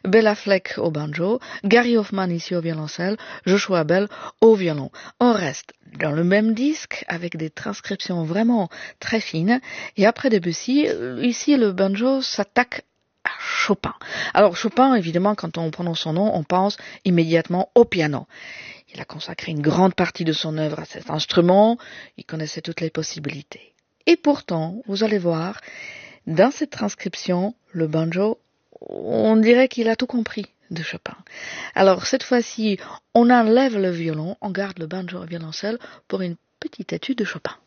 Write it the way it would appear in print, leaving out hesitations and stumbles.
Bela Fleck au banjo, Gary Hoffman ici au violoncelle, Joshua Bell au violon. On reste dans le même disque avec des transcriptions vraiment très fines. Et après Debussy, ici le banjo s'attaque à Chopin. Alors Chopin, évidemment, quand on prononce son nom, on pense immédiatement au piano. Il a consacré une grande partie de son œuvre à cet instrument, il connaissait toutes les possibilités. Et pourtant, vous allez voir, dans cette transcription, le banjo, on dirait qu'il a tout compris de Chopin. Alors cette fois-ci, on enlève le violon, on garde le banjo et violoncelle pour une petite étude de Chopin.